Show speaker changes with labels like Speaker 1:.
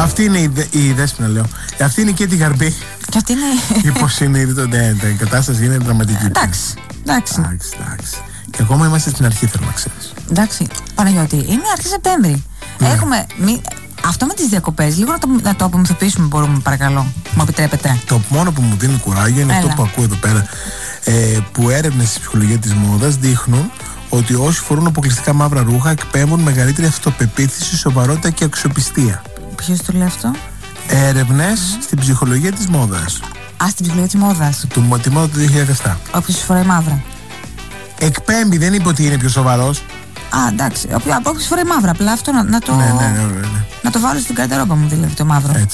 Speaker 1: Αυτή είναι η Δέσποινα, λέω. Αυτή είναι και τη Γαρμπή.
Speaker 2: Και αυτή είναι.
Speaker 1: Υποσυνείδητο, ναι, η κατάσταση είναι δραματική.
Speaker 2: Εντάξει.
Speaker 1: Και ακόμα είμαστε στην αρχή, θέλω να ξέρεις.
Speaker 2: Εντάξει, Παναγιώτη, είναι αρχή Σεπτέμβρη.
Speaker 1: Ναι.
Speaker 2: Έχουμε. Αυτό με τις διακοπές, λίγο να το απομυθοποιήσουμε, μπορούμε, παρακαλώ. Μου επιτρέπετε?
Speaker 1: Το μόνο που μου δίνει κουράγιο είναι αυτό που ακούω εδώ πέρα. Που έρευνες στη ψυχολογία της μόδας δείχνουν ότι όσοι φορούν αποκλειστικά μαύρα ρούχα εκπέμπουν μεγαλύτερη αυτοπεποίθηση, σοβαρότητα και αξιοπιστία.
Speaker 2: Ποιος το λέει αυτό?
Speaker 1: Έρευνες στην ψυχολογία της μόδας.
Speaker 2: Στην ψυχολογία της μόδας.
Speaker 1: Τη μόδα του 2007.
Speaker 2: Όποιος φοράει μαύρα.
Speaker 1: Εκπέμπει, δεν είπε ότι είναι πιο σοβαρός.
Speaker 2: Εντάξει. Όποιος φοράει μαύρα, απλά αυτό να το.
Speaker 1: Ναι.
Speaker 2: Να το βάλω στην καρτερόπα μου, δηλαδή το μαύρο.
Speaker 1: Έτσι.